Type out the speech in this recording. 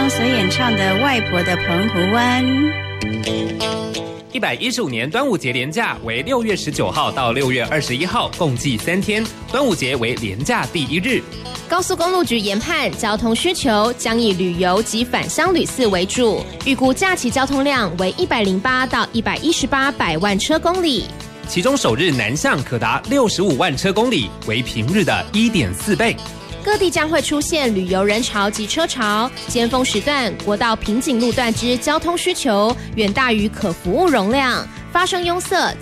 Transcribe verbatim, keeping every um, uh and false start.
芳所演唱的《外婆的澎湖湾》。 一百一十五年端午节连假为六月十九号到六月二十一号，共计三天。端午节为连假第一日。 高速公路局研判，交通需求将以旅游及返乡旅次为主，预估假期交通量为一百零八到一百一十八百万车公里。 其中首日南向可达六十五万车公里，为平日的一点四倍。 各地将会出现旅游人潮及车潮，尖峰时段国道瓶颈路段之交通需求远大于可服务容量，发生拥塞